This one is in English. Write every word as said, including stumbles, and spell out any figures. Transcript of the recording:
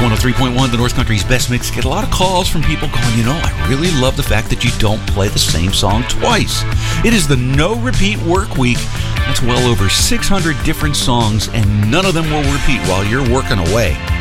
one oh three point one, the North Country's best mix. Get a lot of calls from people going, you know, I really love the fact that you don't play the same song twice. It is the No Repeat Work Week. That's well over six hundred different songs, and none of them will repeat while you're working away.